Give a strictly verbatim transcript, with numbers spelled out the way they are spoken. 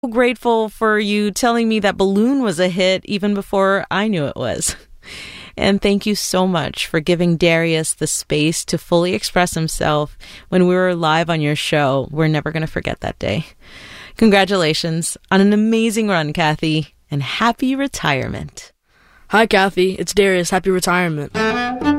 Grateful for you telling me that Balloon was a hit even before I knew it was. And thank you so much for giving Darius the space to fully express himself when we were live on your show. We're never going to forget that day. Congratulations on an amazing run, Kathy, and happy retirement. Hi, Kathy. It's Darius. Happy retirement.